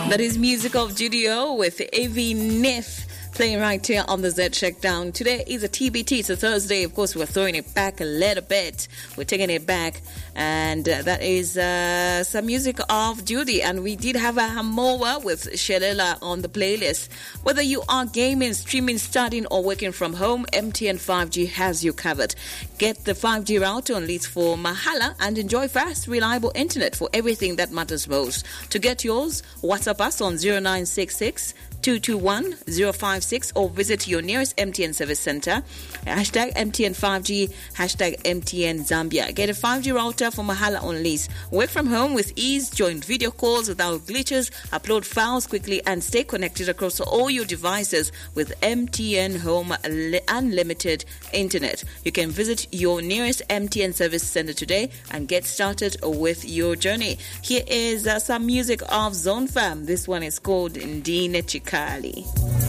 That is music of Judio with Avi Nif playing right here on the Z Checkdown. Today is a TBT. It's a Thursday. Of course, we're throwing it back a little bit. We're taking it back. And that is some music of Judy. And we did have a Hamoa with Shelela on the playlist. Whether you are gaming, streaming, studying, or working from home, MTN 5G has you covered. Get the 5G router on lease for Mahala and enjoy fast, reliable internet for everything that matters most. To get yours, WhatsApp us on 0966 221-056 or visit your nearest MTN service center. Hashtag MTN 5G, hashtag MTN Zambia. Get a 5G router for Mahala on lease. Work from home with ease, join video calls without glitches, upload files quickly, and stay connected across all your devices with MTN Home Unlimited Internet. You can visit your nearest MTN service center today and get started with your journey. Here is some music of Zone Fam. This one is called Ndine Chikali.